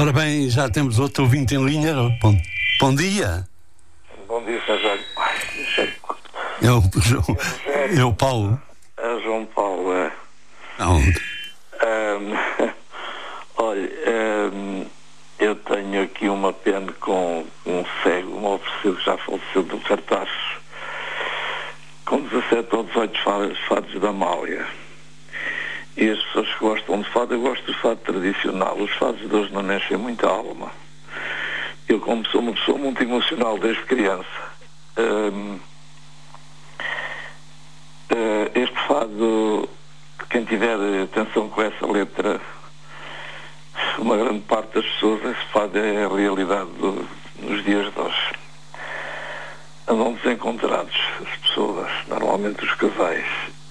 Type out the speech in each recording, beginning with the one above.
Ora bem, já temos outro ouvinte em linha. Bom dia. Bom dia, Sr. Jaime. É o Paulo. É João Paulo, é. Não. Olha, eu tenho aqui uma pena com um cego, um oferecido que já faleceu do Fertaço, com 17 ou 18 fados da Amália. E as pessoas que gostam de fado, eu gosto do fado tradicional. Os fados de hoje não mexem muita alma. Eu, como sou uma pessoa muito emocional desde criança, este fado, quem tiver atenção com essa letra, uma grande parte das pessoas, esse fado é a realidade nos dias de hoje. Andam desencontrados as pessoas, normalmente os casais.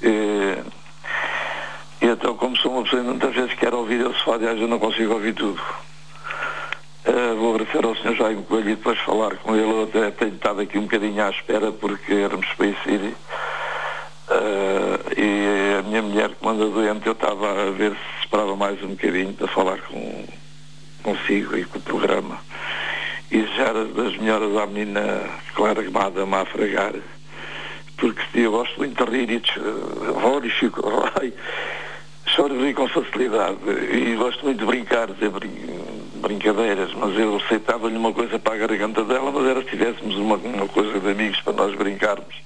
E então, como sou uma pessoa que muitas vezes quero ouvir esse fado, eu não consigo ouvir tudo. Vou agradecer ao Sr. Jaime Coelho e depois falar com ele. Eu até tenho estado aqui um bocadinho à espera porque éramos para ir. E a minha mulher, que manda doente, eu estava a ver se esperava mais um bocadinho para falar consigo e com o programa. E desejar das melhoras à menina Clara Guimada Mafragar, porque eu gosto muito de rir e fico choro e rir com facilidade e gosto muito de brincar, dizer brincadeiras, mas eu aceitava-lhe uma coisa para a garganta dela, mas era se tivéssemos uma coisa de amigos para nós brincarmos.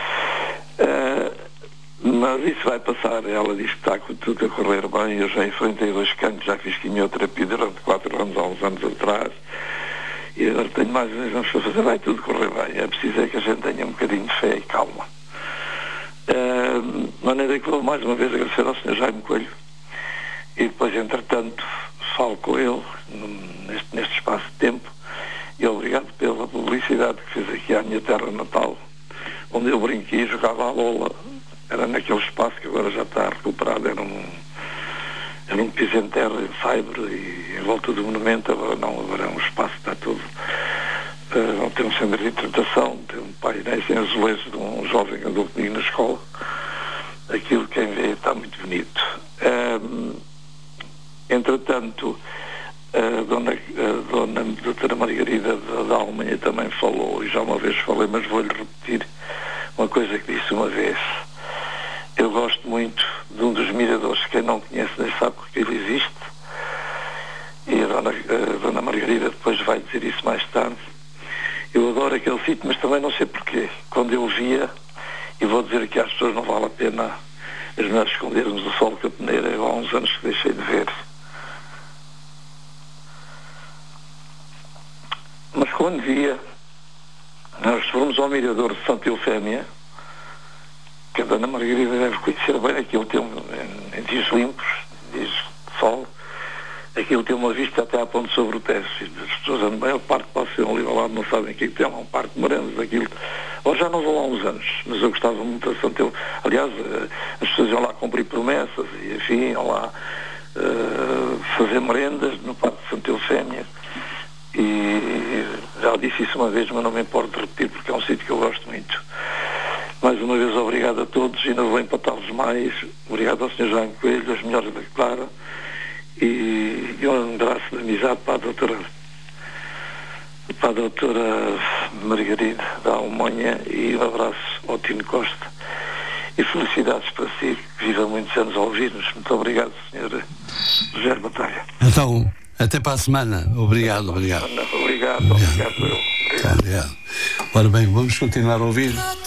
Mas isso vai passar. Ela diz que está tudo a correr bem. Eu já enfrentei 2 cancros, já fiz quimioterapia durante 4 anos, há uns anos atrás, e agora tenho mais uns anos para fazer. Vai tudo correr bem. É preciso que a gente tenha um bocadinho de fé e calma. De maneira que vou mais uma vez agradecer ao Sr. Jaime Coelho e depois, entretanto, falo com ele neste espaço de tempo, e obrigado pela publicidade que fez aqui à minha terra natal, onde eu brinquei e jogava a bola. Era naquele espaço que agora já está recuperado, era um piso em terra, em saibro, e em volta do monumento. Agora é um espaço que está todo. Tem um centro de hidratação, tem um painel em azulejos de um jovem que andou comigo na escola. Aquilo, quem vê, está muito bonito. Entretanto, a dona doutora Margarida da Alemanha também falou, e já uma vez falei, mas vou-lhe repetir uma coisa que disse uma vez. Eu gosto muito de um dos miradores, quem não conhece nem sabe porque ele existe, e a dona Margarida depois vai dizer isso mais tarde. Eu adoro aquele sítio, mas também não sei porquê. Quando eu via, e vou dizer que às pessoas não vale a pena as mulheres escondermos do sol capeneiro, há uns anos que deixei de ver. Mas quando via, nós fomos ao mirador de Santa Eufémia, que a dona Margarida deve conhecer bem, aquilo tem em dias limpos, dias de sol, aquilo tem uma vista até à ponte sobre o Tejo. As pessoas andam bem, o Parque Passeio ali ao lado, não sabem o que tem, lá um Parque de Morenos, aquilo. Agora já não vou lá há uns anos, mas eu gostava muito de Santa Eufémia. Aliás, as pessoas iam lá cumprir promessas e, enfim, iam lá fazer merendas no Parque de Santa Eufémia. E já disse isso uma vez, mas não me importo de repetir porque é um sítio que eu gosto muito. Mais uma vez, obrigado a todos, e não vou empatá-los mais. Obrigado ao Sr. Jaime Coelho, as melhores da Clara, e um abraço de amizade para a doutora Margarida da Alemanha, e um abraço ao Tino Costa, e felicidades para si, que viva muitos anos a ouvir-nos. Muito obrigado, Sr. José Batalha. Então, até para a semana. Obrigado. Obrigado. Ora bem, vamos continuar a ouvir.